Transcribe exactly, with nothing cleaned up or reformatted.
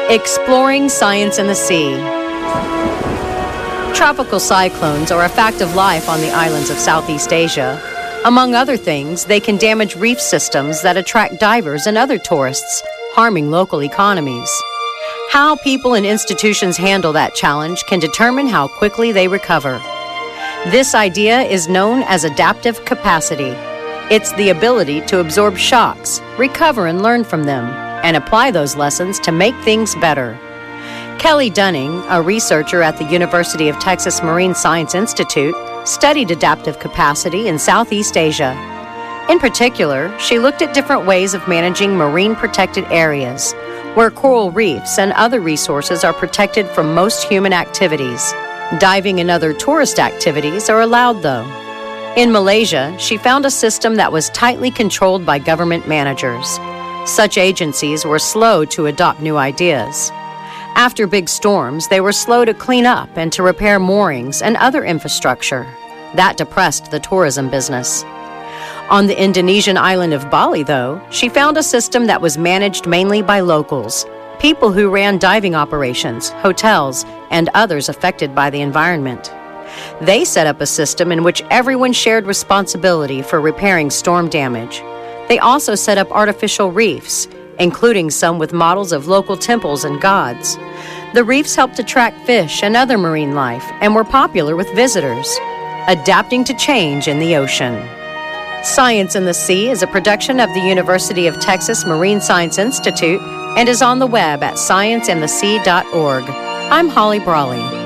Exploring science in the sea. Tropical cyclones are a fact of life on the islands of Southeast Asia. Among other things, they can damage reef systems that attract divers and other tourists, harming local economies. How people and institutions handle that challenge can determine how quickly they recover. This idea is known as adaptive capacity. It's the ability to absorb shocks, recover and learn from them, and apply those lessons to make things better. Kelly Dunning, a researcher at the University of Texas Marine Science Institute, studied adaptive capacity in Southeast Asia. In particular, she looked at different ways of managing marine protected areas, where coral reefs and other resources are protected from most human activities. Diving and other tourist activities are allowed, though. In Malaysia, she found a system that was tightly controlled by government managers. Such agencies were slow to adopt new ideas. After big storms, they were slow to clean up and to repair moorings and other infrastructure. That depressed the tourism business. On the Indonesian island of Bali, though, she found a system that was managed mainly by locals, people who ran diving operations, hotels, and others affected by the environment. They set up a system in which everyone shared responsibility for repairing storm damage. They also set up artificial reefs, including some with models of local temples and gods. The reefs helped attract fish and other marine life and were popular with visitors, adapting to change in the ocean. Science in the Sea is a production of the University of Texas Marine Science Institute and is on the web at science in the sea dot org. I'm Holly Brawley.